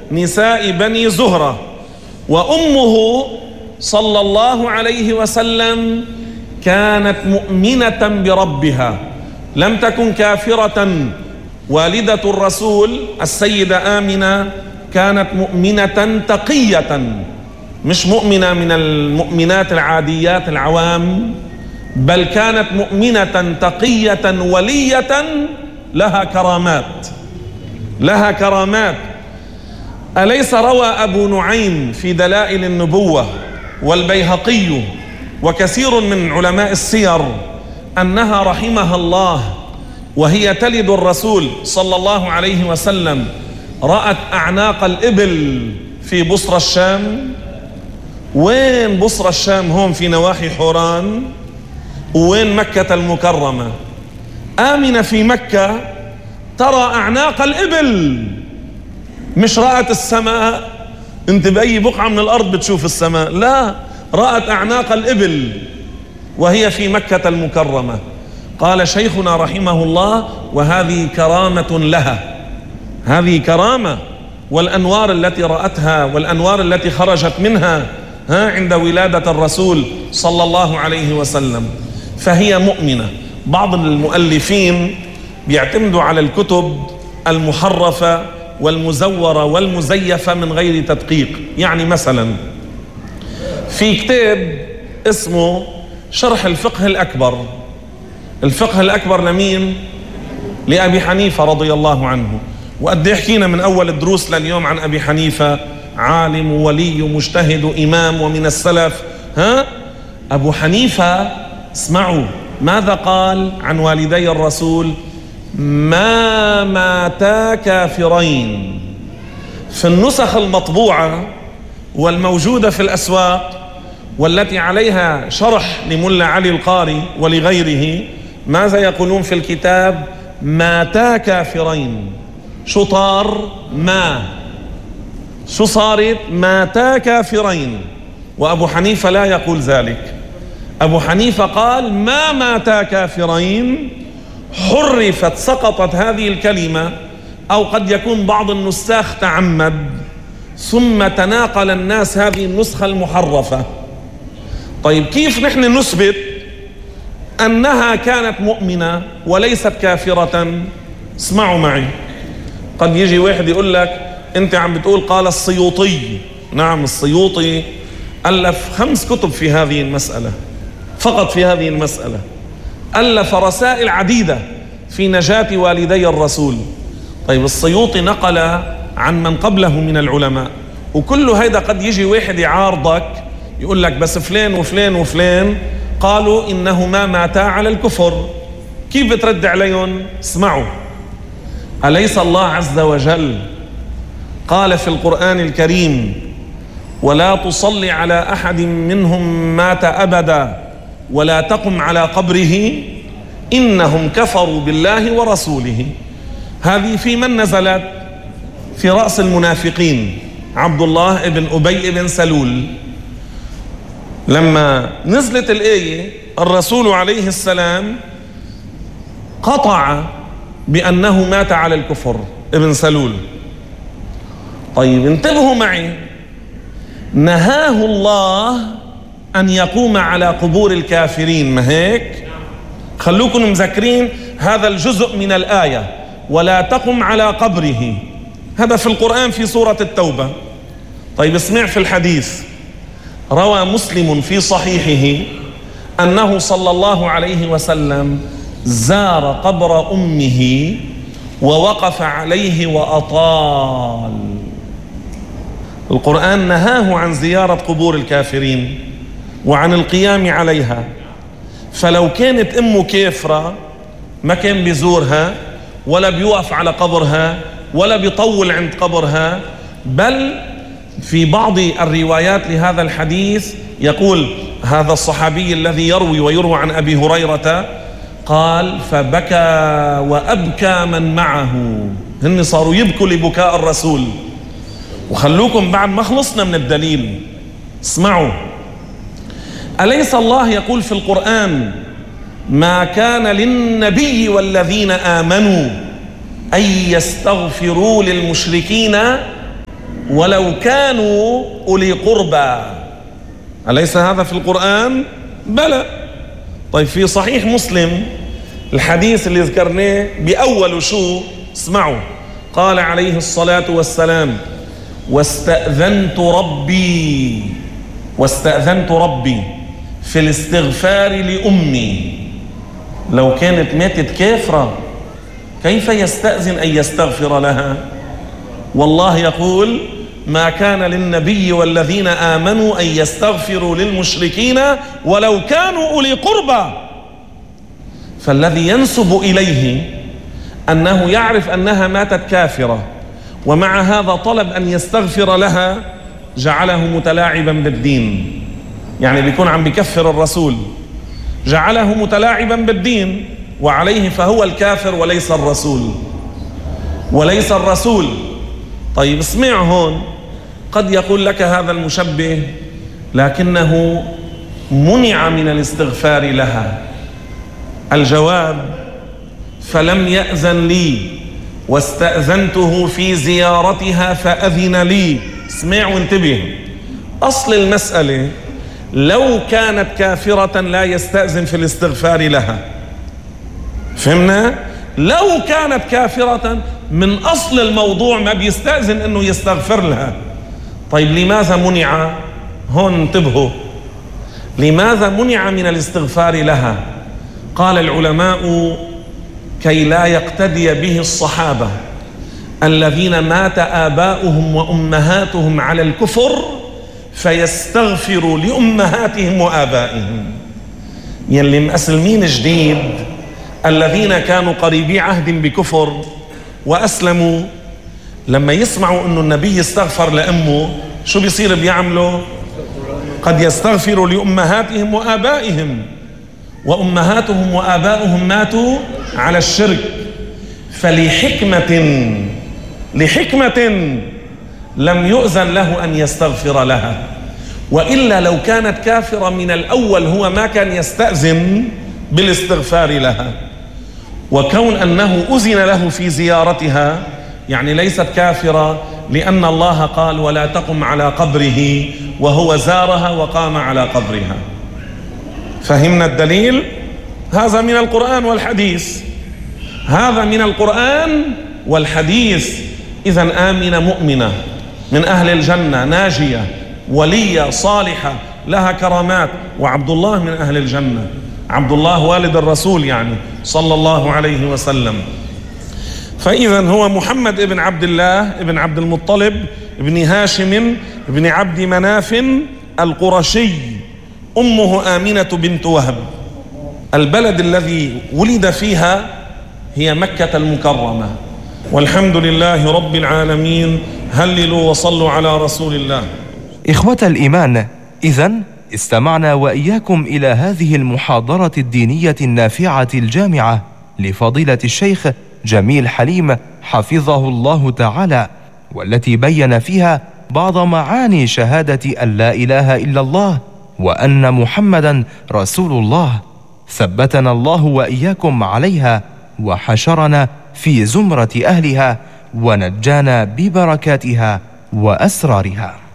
نساء بني زهرة. وأمه صلى الله عليه وسلم كانت مؤمنة بربها، لم تكن كافرة. والدة الرسول السيدة آمنة كانت مؤمنة تقية، مش مؤمنة من المؤمنات العاديات العوام، بل كانت مؤمنة تقية ولية لها كرامات، لها كرامات. أليس روى أبو نعيم في دلائل النبوة والبيهقي وكثير من علماء السير أنها رحمها الله وهي تلد الرسول صلى الله عليه وسلم رأت أعناق الإبل في بصرى الشام؟ وين بصرى الشام؟ هون في نواحي حوران. وين مكة المكرمة؟ آمنة في مكة ترى أعناق الإبل، مش رأت السماء. انت بأي بقعة من الأرض بتشوف السماء؟ لا، رأت أعناق الإبل وهي في مكة المكرمة. قال شيخنا رحمه الله: وهذه كرامة لها، هذه كرامة. والأنوار التي رأتها والأنوار التي خرجت منها عند ولادة الرسول صلى الله عليه وسلم، فهي مؤمنة. بعض المؤلفين بيعتمدوا على الكتب المحرفة والمزورة والمزيفة من غير تدقيق. يعني مثلا في كتاب اسمه شرح الفقه الأكبر. الفقه الأكبر لمين؟ لأبي حنيفة رضي الله عنه. وقد حكينا من أول الدروس لليوم عن أبي حنيفة، عالم وولي ومجتهد إمام ومن السلف. أبو حنيفة اسمعوا ماذا قال عن والدي الرسول: ما ماتا كافرين. في النسخ المطبوعة والموجودة في الأسواق والتي عليها شرح لملا علي القاري ولغيره، ماذا يقولون في الكتاب؟ ماتا كافرين. شو طار؟ ما شو صارت؟ ماتا كافرين. وأبو حنيفة لا يقول ذلك. أبو حنيفة قال: ما ماتا كافرين. حرفت، سقطت هذه الكلمة، أو قد يكون بعض النساخ تعمد، ثم تناقل الناس هذه النسخة المحرفة. طيب كيف نحن نثبت أنها كانت مؤمنة وليست كافرة؟ اسمعوا معي. قد يجي واحد يقول لك: أنت عم بتقول قال السيوطي. نعم، السيوطي ألف 5 كتب في هذه المسألة، فقط في هذه المسألة. ألف رسائل عديدة في نجاة والدي الرسول. طيب السيوطي نقل عن من قبله من العلماء، وكل هيدا قد يجي واحد يعارضك يقول لك: بس فلان وفلان وفلان قالوا إنهما ماتا على الكفر. كيف بترد عليهم؟ اسمعوا. أليس الله عز وجل قال في القرآن الكريم: ولا تصلي على أحد منهم مات أبدا ولا تقم على قبره إنهم كفروا بالله ورسوله. هذه في من نزلت؟ في رأس المنافقين عبد الله بن أبي بن سلول. لما نزلت الآية الرسول عليه السلام قطع بأنه مات على الكفر ابن سلول. طيب انتبهوا معي، نهاه الله أن يقوم على قبور الكافرين، ما هيك؟ خلوكم مذكرين هذا الجزء من الآية: ولا تقم على قبره. هذا في القرآن في سورة التوبة. طيب اسمع في الحديث: روى مسلم في صحيحه أنه صلى الله عليه وسلم زار قبر أمه ووقف عليه وأطال. القرآن نهاه عن زيارة قبور الكافرين وعن القيام عليها. فلو كانت أمه كافرة ما كان بيزورها ولا بيوقف على قبرها ولا بيطول عند قبرها. بل في بعض الروايات لهذا الحديث يقول هذا الصحابي الذي يروي ويروى عن أبي هريرة قال: فبكى وأبكى من معه. هن صاروا يبكوا لبكاء الرسول. وخلوكم بعد ما خلصنا من الدليل اسمعوا: أليس الله يقول في القرآن: ما كان للنبي والذين آمنوا أن يستغفروا للمشركين ولو كانوا أولي قربى. أليس هذا في القرآن؟ بلى. طيب في صحيح مسلم الحديث اللي ذكرناه بأول شو اسمعوا، قال عليه الصلاة والسلام: واستأذنت ربي في الاستغفار لأمي. لو كانت ماتت كافرة كيف يستأذن أن يستغفر لها؟ والله يقول: ما كان للنبي والذين آمنوا أن يستغفروا للمشركين ولو كانوا أولي قربى. فالذي ينسب إليه أنه يعرف أنها ماتت كافرة ومع هذا طلب أن يستغفر لها جعله متلاعبا بالدين، يعني بيكون عم بيكفر الرسول، جعله متلاعبا بالدين، وعليه فهو الكافر وليس الرسول. طيب اسمع هون، قد يقول لك هذا المشبه: لكنه منع من الاستغفار لها. الجواب: فلم يأذن لي واستأذنته في زيارتها فأذن لي. اسمع وانتبه، أصل المسألة لو كانت كافرة لا يستأذن في الاستغفار لها. فهمنا؟ لو كانت كافرة من أصل الموضوع ما بيستأذن أنه يستغفر لها. طيب لماذا منع؟ هون انتبهوا، لماذا منع من الاستغفار لها؟ قال العلماء: كي لا يقتدي به الصحابة الذين مات آباؤهم وأمهاتهم على الكفر فيستغفروا لأمهاتهم وآبائهم. يلي مسلمين جديد الذين كانوا قريبي عهد بكفر وأسلموا، لما يسمعوا أنه النبي استغفر لأمه شو بيصير بيعملوا؟ قد يستغفروا لأمهاتهم وآبائهم، وأمهاتهم وآبائهم ماتوا على الشرك، لحكمة لم يؤذن له أن يستغفر لها. وإلا لو كانت كافرة من الأول هو ما كان يستأذن بالاستغفار لها. وكون أنه أذن له في زيارتها يعني ليست كافرة، لأن الله قال: ولا تقم على قبره، وهو زارها وقام على قبرها. فهمنا الدليل؟ هذا من القرآن والحديث. إذن آمنة مؤمنة من أهل الجنة، ناجية ولية صالحة لها كرامات، وعبد الله من أهل الجنة، عبد الله والد الرسول يعني صلى الله عليه وسلم. فإذا هو محمد ابن عبد الله ابن عبد المطلب ابن هاشم ابن عبد مناف القرشي، أمه آمنة بنت وهب. البلد الذي ولد فيها هي مكة المكرمة. والحمد لله رب العالمين. هللوا وصلوا على رسول الله. إخوة الإيمان، إذن استمعنا وإياكم إلى هذه المحاضرة الدينية النافعة الجامعة لفضيلة الشيخ جميل حليم حفظه الله تعالى، والتي بين فيها بعض معاني شهادة أن لا إله إلا الله وأن محمدا رسول الله. ثبتنا الله وإياكم عليها وحشرنا في زمرة أهلها ونجانا ببركاتها وأسرارها.